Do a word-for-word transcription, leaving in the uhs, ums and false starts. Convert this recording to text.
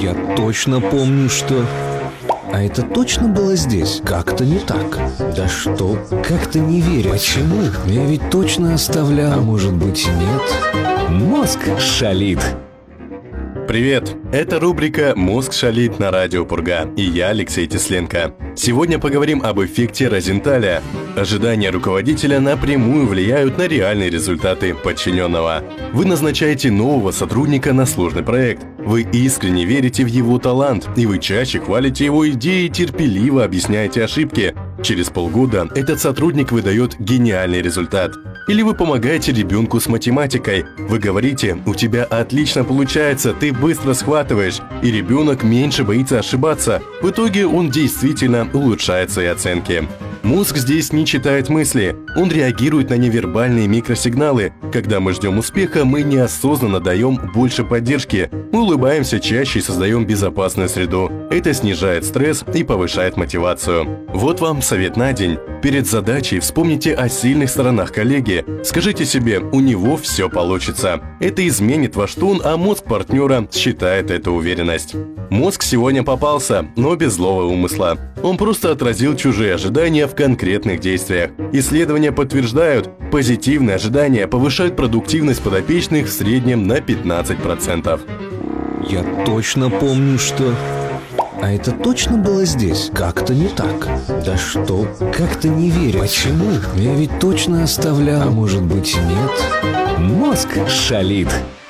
Я точно помню, что... А это точно было здесь? Как-то не так. Да что? Как-то не верю. Почему? Я ведь точно оставлял. А может быть, нет? Мозг шалит. Привет! Это рубрика «Мозг шалит» на радио Пурга, и я Алексей Тесленко. Сегодня поговорим об эффекте Розенталя. Ожидания руководителя напрямую влияют на реальные результаты подчиненного. Вы назначаете нового сотрудника на сложный проект. Вы искренне верите в его талант, и вы чаще хвалите его идеи и терпеливо объясняете ошибки. Через полгода этот сотрудник выдает гениальный результат. Или вы помогаете ребенку с математикой. Вы говорите: «У тебя отлично получается, ты быстро схватываешь», и ребенок меньше боится ошибаться. В итоге он действительно улучшает свои оценки. Мозг здесь не читает мысли, он реагирует на невербальные микросигналы. Когда мы ждем успеха, мы неосознанно даем больше поддержки, мы улыбаемся чаще и создаем безопасную среду. Это снижает стресс и повышает мотивацию. Вот вам совет на день. Перед задачей вспомните о сильных сторонах коллеги. Скажите себе: у него все получится. Это изменит ваш тон, а мозг партнера считает эту уверенность. Мозг сегодня попался, но без злого умысла. Он просто отразил чужие ожидания в конкретных действиях. Исследования подтверждают, позитивные ожидания повышают продуктивность подопечных в среднем на пятнадцать процентов. Я точно помню, что... А это точно было здесь? Как-то не так. Да что? Как-то не верю. Почему? Я ведь точно оставлял. А может быть, нет? Мозг шалит.